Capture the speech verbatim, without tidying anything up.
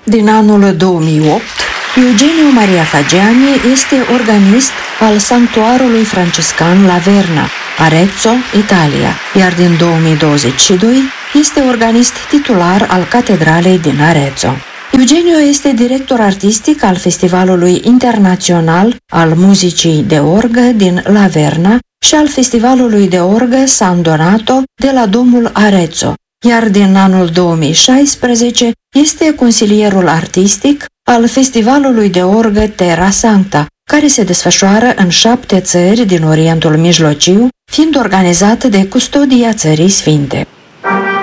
Din anul două mii opt, Eugenio Maria Fagiani este organist al Sanctuarului Franciscan La Verna, Arezzo, Italia, iar din două mii douăzeci și doi este organist titular al Catedralei din Arezzo. Eugenio este director artistic al Festivalului Internațional al Muzicii de Orgă din La Verna și al Festivalului de Orgă San Donato de la Domul Arezzo, iar din anul două mii șaisprezece este consilierul artistic al Festivalului de Orgă Terra Sancta, care se desfășoară în șapte țări din Orientul Mijlociu, fiind organizat de Custodia Țării Sfinte.